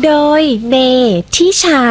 โดยเมทิชา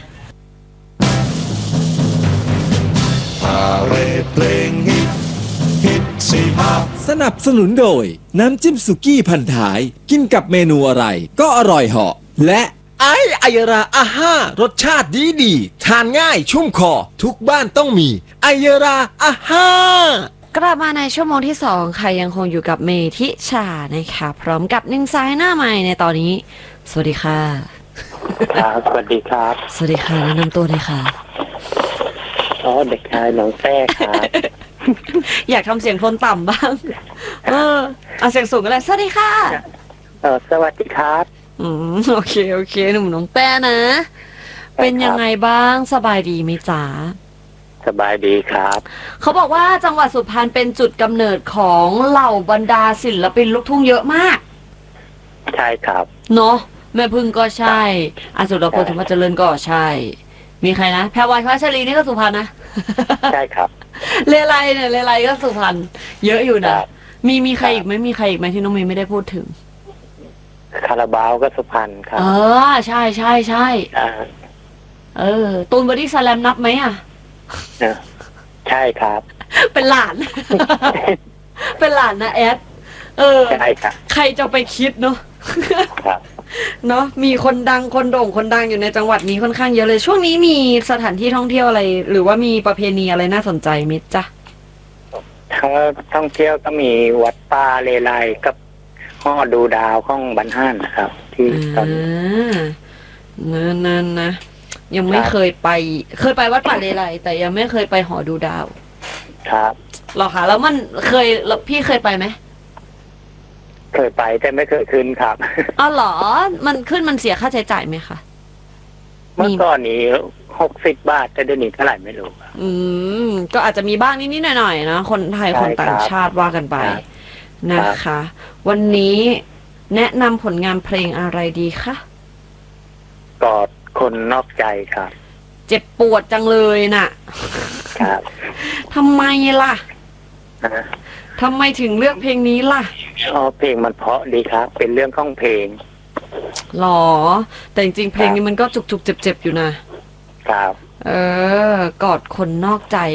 พาเรดเพลงฮิตสิฮับสนับสนุนโดยน้ำจิ้มสุกี้พันท้ายกินกับเมนูอะไรก็อร่อยเหาะและไอายราอาห้ารสชาติดีทานง่ายชุ่มคอทุกบ้านต้องมีไอายราอาห้ากลับมาในชั่วโมงที่2ค่ะยังคงอยู่กับเมทิชานะคะพร้อมกับ1สายหน้าใหม่ในตอนนี้สวัสดีค่ะครับสวัสดีครับสวัสดีค่ะแนะนำตัวเลยค่ะเด็กชายหนองแต้ครับอยากทำเสียงโทนต่ำบ้างเอาเสียงสูงก็ได้สวัสดีค่ะสวัสดีครับโอเคหนุ่มน้องแต้นะเป็นยังไงบ้างสบายดีไหมจ๊ะสบายดีครับเขาบอกว่าจังหวัดสุพรรณเป็นจุดกำเนิดของเหล่าบรรดาศิลปินลูกทุ่งเยอะมากใช่ครับเนาะแม่พึ่งก็ใช่อาสุรพลธรรมเจริญก็ใช่มีใครนะแพรวาพัชรีนี่ก็สุพรรณนะใช่ครับเลไลเนี่ยเลไลก็สุพรรณเยอะอยู่นะมีใครอีกไหมมีใครอีกไหมที่น้องเมย์ไม่ได้พูดถึงคาราบาวก็สุพรรณครับใช่ตูนบอดี้สแลมนับไหมอ่ะใช่ครับเป็นหลาน เป็นหลานนะแอดใช่ครับใครจะไปคิดเนาะเนาะมีคนดังคนโด่งคนดังอยู่ในจังหวัดนี้ค่อนข้างเยอะเลยช่วงนี้มีสถานที่ท่องเที่ยวอะไรหรือว่ามีประเพณีอะไรน่าสนใจมิจ๊ะถ้าท่องเที่ยวก็มีวัดป่าเลไลกับห้อดูดาวของบรรหันนะครับที่ตอนนั่นนะยังไม่เคยไปวัดป่าเลไลแต่ยังไม่เคยไปหอดูดาวครับหรอคะแล้วมันพี่เคยไปไหมเคยไปแต่ไม่เคยขึ้นครับเหรอมันขึ้นมันเสียค่าใช้จ่ายไหมคะเมื่อก่อนนี้60 บาทแต่เดี๋ยวนี้เท่าไหร่ไม่รู้ก็อาจจะมีบ้างนิดๆหน่อยๆนะคนไทยคนต่างชาติว่ากันไปนะคะวันนี้แนะนำผลงานเพลงอะไรดีคะกอดคนนอกใจครับเจ็บปวดจังเลยน่ะครับทำไมล่ะทำไมถึงเลือกเพลงนี้ล่ะเพลงมันเพราะดีครับเป็นเรื่องของเพลงหรอแต่จริงๆเพลงนี้มันก็จุกๆเจ็บๆอยู่นะครับกอดคนนอกใจ